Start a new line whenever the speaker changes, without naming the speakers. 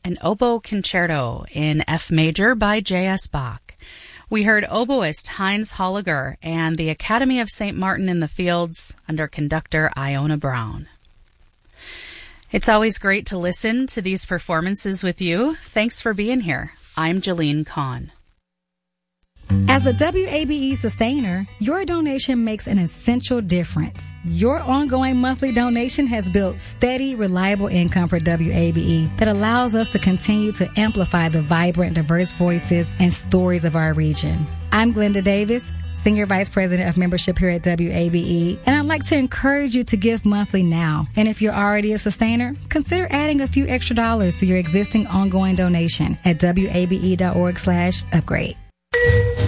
an oboe concerto in F major by J.S. Bach. We heard oboist Heinz Holliger and the Academy of St. Martin in the Fields under conductor Iona Brown. It's always great to listen to these performances with you. Thanks for being here. I'm Jalene Kahn.
As a WABE sustainer, your donation makes an essential difference. Your ongoing monthly donation has built steady, reliable income for WABE that allows us to continue to amplify the vibrant, diverse voices and stories of our region. I'm Glenda Davis, Senior Vice President of Membership here at WABE, and I'd like to encourage you to give monthly now. And if you're already a sustainer, consider adding a few extra dollars to your existing ongoing donation at wabe.org/upgrade.